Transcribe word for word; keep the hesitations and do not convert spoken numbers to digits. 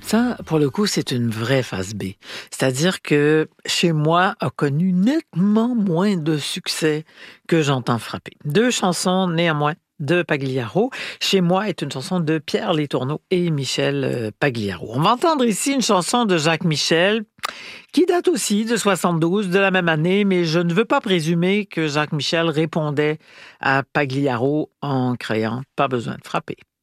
Ça, pour le coup, c'est une vraie phase B. C'est-à-dire que Chez moi a connu nettement moins de succès que J'entends frapper. Deux chansons, néanmoins, de Pagliaro. Chez moi est une chanson de Pierre Letourneau et Michel euh, Pagliaro. On va entendre ici une chanson de Jacques Michel qui date aussi de soixante-douze, de la même année, mais je ne veux pas présumer que Jacques Michel répondait à Pagliaro en créant Pas besoin de frapper.